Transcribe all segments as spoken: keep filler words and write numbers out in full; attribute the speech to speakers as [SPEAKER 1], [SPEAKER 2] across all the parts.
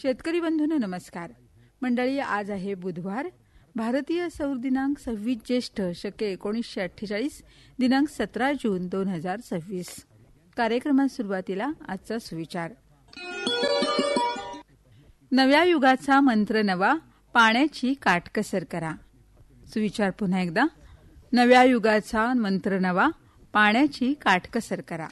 [SPEAKER 1] शेतकरी बंधूंनो नमस्कार. मंडळी, आज आहे बुधवार. भारतीय सौर दिनांक सव्वीस ज्येष्ठ शके एकोणीसशे अठ्ठेचाळीस दिनांक सतरा जून दोन हजार सव्वीस. कार्यक्रमात सुरुवातीला आजचा सुविचार. नव्या युगाचा मंत्र नवा, पाण्याची काटकसर करा. सुविचार पुन्हा एकदा. नव्या युगाचा मंत्र नवा, पाण्याची काटकसर करा.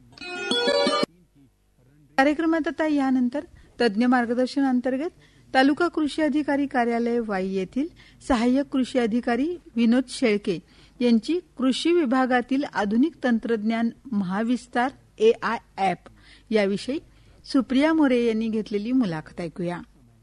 [SPEAKER 1] कार्यक्रमात आता यानंतर तज्ञ मार्गदर्शन अंतर्गत तालुका कृषी अधिकारी कार्यालय वाई येथील सहाय्यक कृषी अधिकारी विनोद शेळके यांची कृषी विभागातील आधुनिक तंत्रज्ञान महाविस्तार एआय ॲप याविषयी सुप्रिया मोरे यांनी घेतलेली मुलाखत ऐकूया.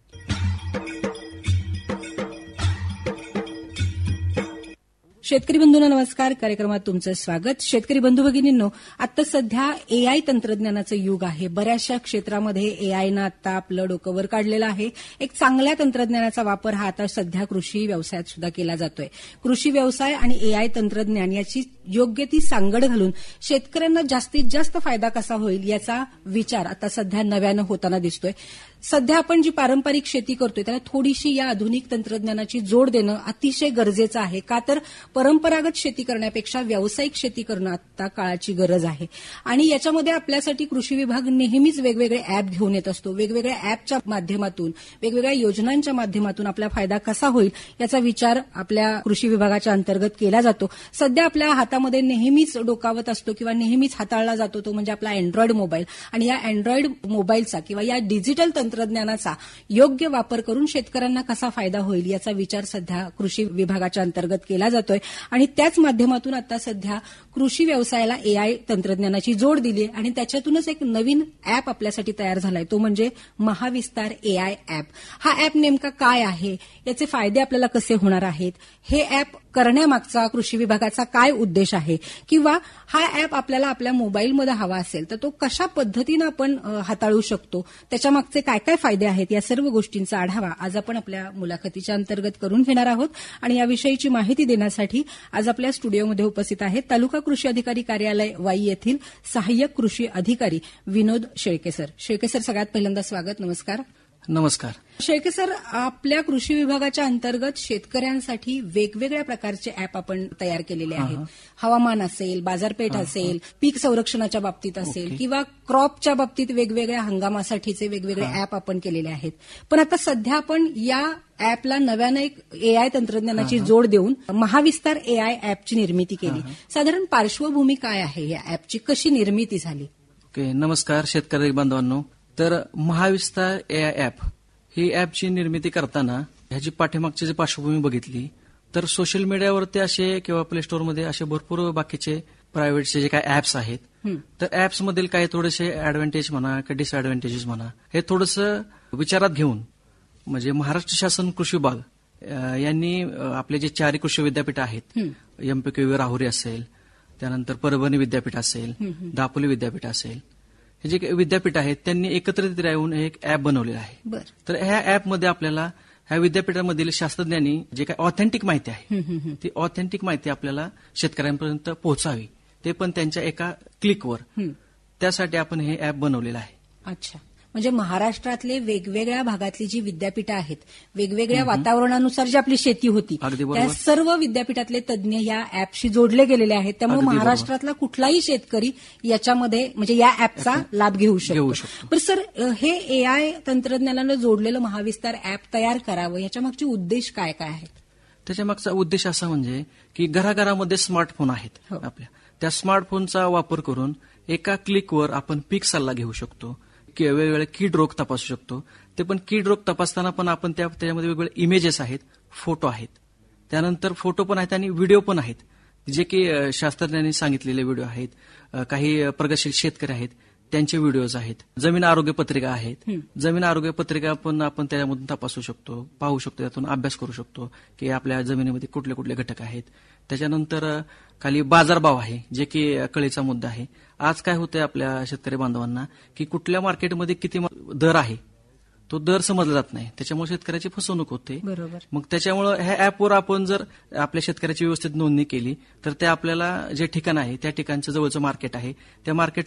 [SPEAKER 2] शेतकरी बंधूंना नमस्कार. कार्यक्रमात तुमचं स्वागत. शेतकरी बंधू भगिनींनो, आता सध्या एआय तंत्रज्ञानाचं युग आहे. बऱ्याचशा क्षेत्रामध्ये एआयनं आता आपलं डोकं वर काढलेलं आहे. एक चांगल्या तंत्रज्ञानाचा वापर हा आता सध्या कृषी व्यवसायात सुद्धा केला जातोय. कृषी व्यवसाय आणि एआय तंत्रज्ञान याची योग्य ती सांगड घालून शेतकऱ्यांना जास्तीत जास्त फायदा कसा होईल याचा विचार आता सध्या नव्यानं होताना दिसतोय. सध्या आपण जी पारंपरिक शेती करतोय त्याला थोडीशी या आधुनिक तंत्रज्ञानाची जोड देणं अतिशय गरजेचं आहे. का तर परंपरागत शेती करण्यापेक्षा व्यावसायिक शेती करणं आता काळाची गरज आहे. आणि याच्यामध्ये आपल्यासाठी कृषी विभाग नेहमीच वेगवेगळे अॅप घेऊन येत असतो. वेगवेगळ्या अॅपच्या माध्यमातून, वेगवेगळ्या योजनांच्या माध्यमातून आपला फायदा कसा होईल याचा विचार आपल्या कृषी विभागाच्या अंतर्गत केला जातो. सध्या आपल्या हातामध्ये नेहमीच डोकावत असतो किंवा नेहमीच हाताळला जातो तो म्हणजे आपला अँड्रॉइड मोबाईल. आणि या अँड्रॉइड मोबाईलचा किंवा या डिजिटल तंत्रज्ञानाचा योग्य वापर करून शेतकऱ्यांना कसा फायदा होईल याचा विचार सध्या कृषी विभागाच्या अंतर्गत केला जातोय. आणि त्याच माध्यमातून आता सध्या कृषी व्यवसायाला एआय तंत्रज्ञानाची जोड दिली आणि त्याच्यातूनच एक नवीन अॅप आपल्यासाठी तयार झालाय, तो म्हणजे महाविस्तार एआय ॲप. हा ॲप नेमका काय आहे, याचे फायदे आपल्याला कसे होणार आहेत, हे ॲप करण्यामागचा कृषी विभागाचा काय उद्देश आहे, किंवा हा ॲप आपल्याला आपल्या मोबाईलमध्ये हवा असेल तर तो कशा पद्धतीनं आपण हाताळू शकतो, त्याच्यामागचे काय काय फायदे आहेत, या सर्व गोष्टींचा आढावा आज आपण आपल्या मुलाखतीच्या अंतर्गत करून घेणार आहोत. आणि याविषयीची माहिती देण्यासाठी आज आपल्या स्टुडिओमध्ये उपस्थित आहेत तालुका कृषी अधिकारी कार्यालय वाई येथील सहाय्यक कृषी अधिकारी विनोद शेळके सर. शेळके सर, सगळ्यात पहिल्यांदा स्वागत. नमस्कार.
[SPEAKER 3] नमस्कार.
[SPEAKER 2] शेळके सर, आपल्या कृषी विभागाच्या अंतर्गत शेतकऱ्यांसाठी वेगवेगळ्या प्रकारचे अॅप आपण तयार केलेले आहेत. हवामान असेल, बाजारपेठ असेल, पीक संरक्षणाच्या बाबतीत असेल किंवा क्रॉपच्या बाबतीत वेगवेगळ्या हंगामासाठीचे वेगवेगळे अॅप आपण केलेले आहेत. पण आता सध्या आपण या अॅपला नव्यानं एक एआय तंत्रज्ञानाची जोड देऊन महाविस्तार एआय ॲपची निर्मिती केली. साधारण पार्श्वभूमी काय आहे या ॲपची, कशी निर्मिती झाली?
[SPEAKER 3] ओके, नमस्कार शेतकरी बांधवांनो. तर महाविस्तार एआय ॲप ही ॲपची निर्मिती करताना ह्याची पाठीमागची जी पार्श्वभूमी बघितली तर सोशल मीडियावरती असे किंवा प्ले स्टोअरमध्ये असे भरपूर बाकीचे प्रायव्हेटचे जे काही ॲप्स आहेत तर ॲप्समधील काही थोडेसे ऍडव्हान्टेज म्हणा किंवा डिसएडव्हान्टेजेस म्हणा हे थोडंसं विचारात घेऊन म्हणजे महाराष्ट्र शासन कृषी विभाग यांनी आपले जे चारही कृषी विद्यापीठ आहेत, एमपीक्यू राहुरी असेल, त्यानंतर परभणी विद्यापीठ असेल, दापोली विद्यापीठ असेल, हे जे विद्यापीठ आहेत त्यांनी एकत्रित राहून एक ॲप बनवलेलं आहे. तर ह्या ॲपमध्ये आपल्याला ह्या विद्यापीठामधील शास्त्रज्ञांनी जे काही ऑथेंटिक माहिती आहे ती ऑथेंटिक माहिती आपल्याला शेतकऱ्यांपर्यंत पोहोचावी, ते पण त्यांच्या एका क्लिकवर. त्यासाठी आपण हे ॲप बनवलेलं आहे.
[SPEAKER 2] अच्छा, म्हणजे महाराष्ट्रातले वेगवेगळ्या भागातली जी विद्यापीठं आहेत, वेगवेगळ्या वातावरणानुसार जी आपली शेती होती, त्या सर्व विद्यापीठातले तज्ज्ञ या ॲपशी जोडले गेलेले आहेत. त्यामुळे महाराष्ट्रातला कुठलाही शेतकरी याच्यामध्ये म्हणजे या ॲपचा लाभ घेऊ शकतो. पण सर, हे एआय तंत्रज्ञानानं जोडलेलं महाविस्तार ॲप तयार करावं याच्यामागचे उद्देश काय काय आहेत?
[SPEAKER 3] त्याच्यामागचा उद्देश असा म्हणजे की घराघरामध्ये स्मार्टफोन आहेत आपल्या, त्या स्मार्टफोनचा वापर करून एका क्लिकवर आपण पीक सल्ला घेऊ शकतो, वेगवेगळे कीड रोग तपासू शकतो. ते पण कीड रोग तपासताना पण आपण त्या त्याच्यामध्ये वेगवेगळे इमेजेस आहेत, फोटो आहेत, त्यानंतर फोटो पण आहेत आणि व्हिडिओ पण आहेत, जे की शास्त्रज्ञांनी सांगितलेले व्हिडिओ आहेत, काही प्रगतशील शेतकरी आहेत त्यांचे व्हिडिओज आहेत, जमीन आरोग्य पत्रिका आहेत. जमीन आरोग्य पत्रिका पण आपण त्याच्यामधून तपासू शकतो, पाहू शकतो, त्यातून अभ्यास करू शकतो की आपल्या जमिनीमध्ये कुठले कुठले घटक आहेत. त्याच्यानंतर खाली बाजारभाव आहे, जे की कळीचा मुद्दा आहे. आज काय होतंय आपल्या शेतकरी बांधवांना की कुठल्या मार्केटमध्ये किती दर आहे तो दर समजला जात नाही, त्याच्यामुळे शेतकऱ्याची फसवणूक होते.
[SPEAKER 2] बरोबर.
[SPEAKER 3] मग त्याच्यामुळे ह्या ॲपवर आपण जर आपल्या शेतकऱ्याची व्यवस्थित नोंदणी केली तर ते आपल्याला जे ठिकाण आहे त्या ठिकाणचं जवळचं मार्केट आहे त्या मार्केट